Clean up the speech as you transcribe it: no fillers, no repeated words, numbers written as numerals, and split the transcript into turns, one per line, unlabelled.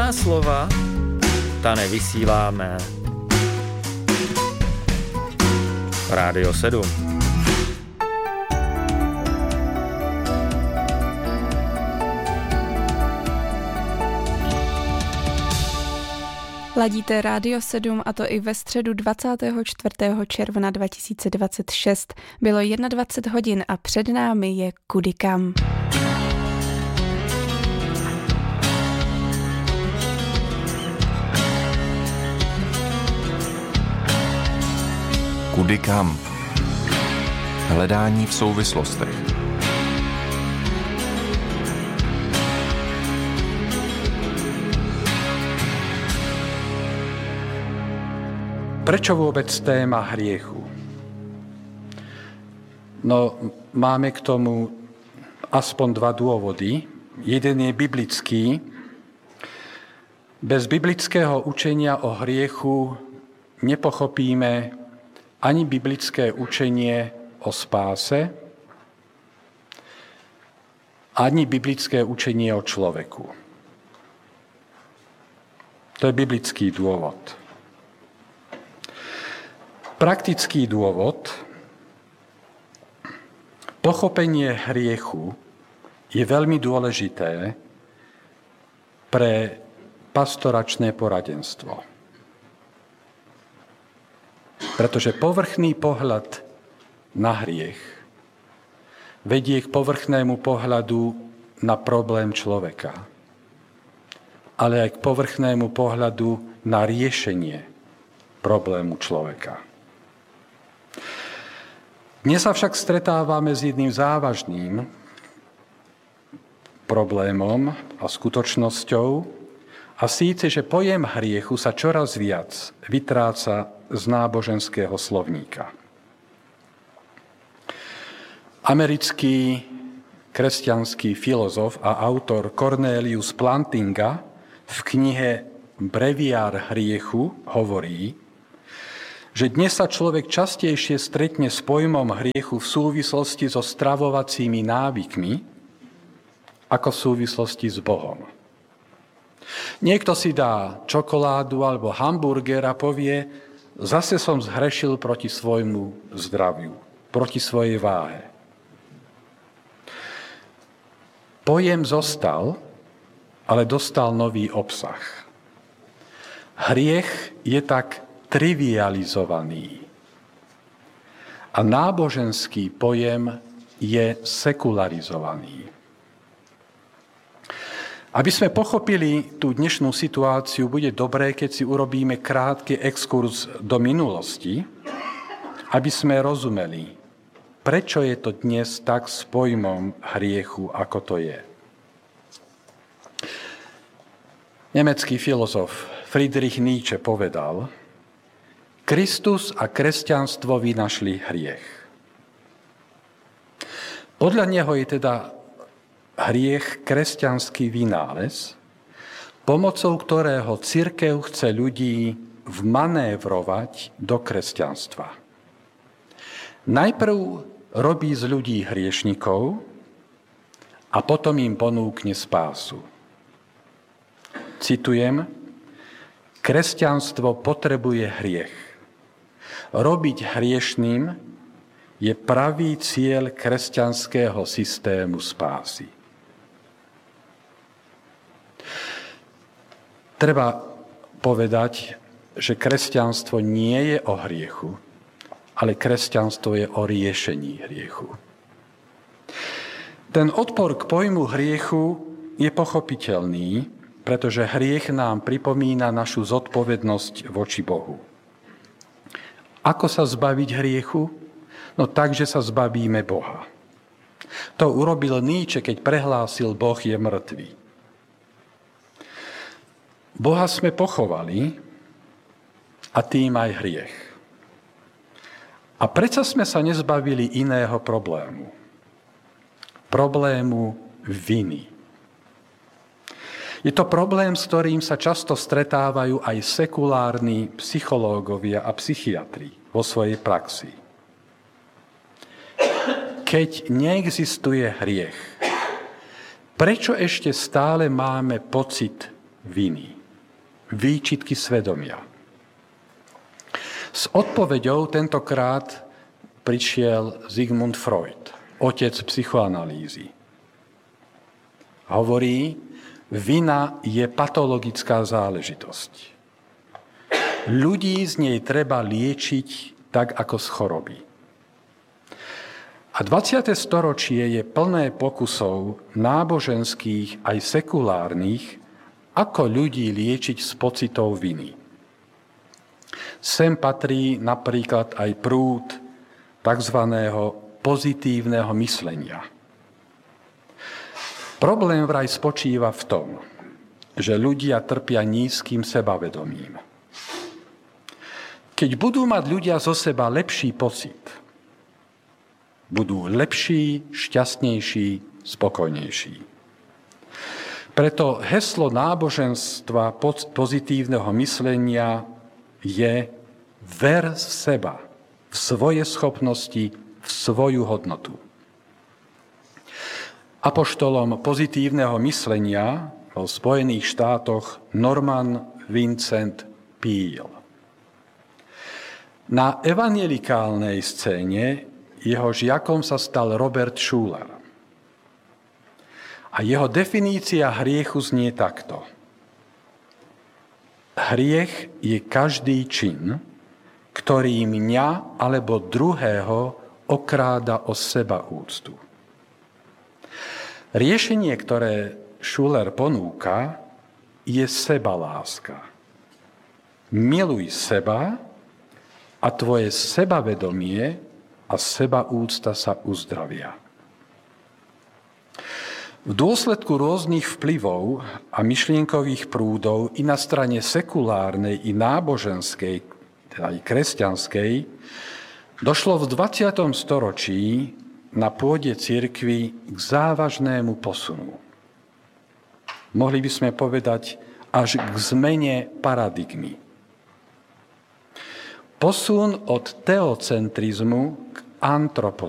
Pevná slova, ta nevysíláme. Rádio 7.
Ladíte Rádio 7 a to i ve středu 24. června 2026. Bylo 21 hodin a před námi je Kudy kam.
Kudy kam? Hledání v souvislostech.
Prečo vôbec téma hriechu? No, máme k tomu aspoň dva dôvody. Jeden je biblický. Bez biblického učenia o hriechu nepochopíme ani biblické učenie o spáse, ani biblické učenie o človeku. To je biblický dôvod. Praktický dôvod, pochopenie hriechu je veľmi dôležité pre pastoračné poradenstvo. Pretože povrchný pohľad na hriech vedie k povrchnému pohľadu na problém človeka, ale aj k povrchnému pohľadu na riešenie problému človeka. Dnes sa však stretávame s jedným závažným problémom a skutočnosťou, a síce, že pojem hriechu sa čoraz viac vytráca z náboženského slovníka. Americký kresťanský filozof a autor Cornelius Plantinga v knihe Breviár hriechu hovorí, že dnes sa človek častejšie stretne s pojmom hriechu v súvislosti so stravovacími návykmi ako v súvislosti s Bohom. Niekto si dá čokoládu alebo hamburger a povie, zase som zhrešil proti svojmu zdraviu, proti svojej váhe. Pojem zostal, ale dostal nový obsah. Hriech je tak trivializovaný. A náboženský pojem je sekularizovaný. Aby sme pochopili tú dnešnú situáciu, bude dobré, keď si urobíme krátky exkurs do minulosti, aby sme rozumeli, prečo je to dnes tak s pojmom hriechu, ako to je. Nemecký filozof Friedrich Nietzsche povedal, Kristus a kresťanstvo vynašli hriech. Podľa neho je teda hriech kresťanský vynález, pomocou ktorého cirkev chce ľudí vmanévrovať do kresťanstva. Najprv robí z ľudí hriešnikov a potom im ponúkne spásu. Citujem, kresťanstvo potrebuje hriech. Robiť hriešným je pravý cieľ kresťanského systému spásy. Treba povedať, že kresťanstvo nie je o hriechu, ale kresťanstvo je o riešení hriechu. Ten odpor k pojmu hriechu je pochopiteľný, pretože hriech nám pripomína našu zodpovednosť voči Bohu. Ako sa zbaviť hriechu? No tak, že sa zbavíme Boha. To urobil Nietzsche, keď prehlásil Boh je mŕtvý. Boha sme pochovali a tým aj hriech. A predsa sme sa nezbavili iného problému. Problému viny. Je to problém, s ktorým sa často stretávajú aj sekulárni psychológovia a psychiatri vo svojej praxi. Keď neexistuje hriech, prečo ešte stále máme pocit viny. Výčitky svedomia. S odpoveďou tentokrát prišiel Sigmund Freud, otec psychoanalýzy. Hovorí, vina je patologická záležitosť. Ľudí z nej treba liečiť tak ako z choroby. A 20. storočie je plné pokusov náboženských aj sekulárnych, ako ľudí liečiť z pocitov viny. Sem patrí napríklad aj prúd tzv. Pozitívneho myslenia. Problém vraj spočíva v tom, že ľudia trpia nízkym sebavedomím. Keď budú mať ľudia zo seba lepší pocit, budú lepší, šťastnejší, spokojnejší. Preto heslo náboženstva pozitívneho myslenia je ver v seba, v svoje schopnosti, v svoju hodnotu. Apoštolom pozitívneho myslenia vo Spojených štátoch Norman Vincent Peale. Na evanjelikálnej scéne jeho žiakom sa stal Robert Schuller. A jeho definícia hriechu znie takto. Hriech je každý čin, ktorý mňa alebo druhého okráda o sebaúctu. Riešenie, ktoré Schuller ponúka, je sebaláska. Miluj seba a tvoje sebavedomie a sebaúcta sa uzdravia. V dôsledku rôznych vplyvov a myšlienkových prúdov i na strane sekulárnej, i náboženskej, teda i kresťanskej, došlo v 20. storočí na pôde cirkvi k závažnému posunu. Mohli by sme povedať až k zmene paradigmy. Posun od teocentrizmu k antropocentrizmu.